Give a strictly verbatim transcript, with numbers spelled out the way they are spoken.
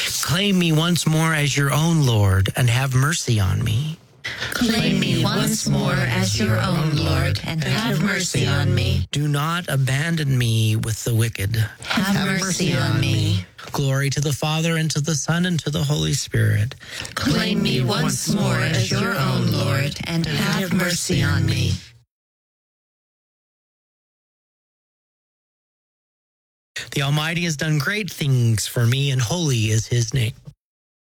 Claim me once more as your own, Lord, and have mercy on me. Claim me once more as your own, Lord, and have mercy on me. Do not abandon me with the wicked. Have mercy on me. Glory to the Father, and to the Son, and to the Holy Spirit. Claim me once more as your own, Lord, and have mercy on me. The Almighty has done great things for me, and holy is his name.